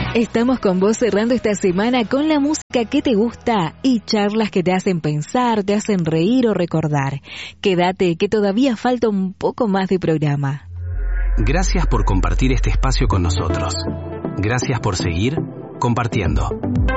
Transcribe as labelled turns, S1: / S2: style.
S1: Estamos con vos cerrando esta semana con la música que te gusta y charlas que te hacen pensar, te hacen reír o recordar. Quédate que todavía falta un poco más de programa.
S2: Gracias por compartir este espacio con nosotros. Gracias por seguir compartiendo.